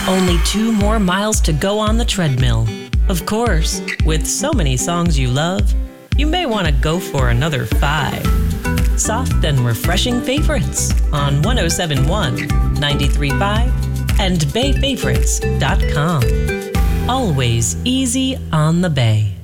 Only 2 more miles to go on the treadmill. Of course, with so many songs you love, you may want to go for another 5. Soft and refreshing favorites on 107.1, 93.5, and BayFavorites.com. Always easy on the Bay.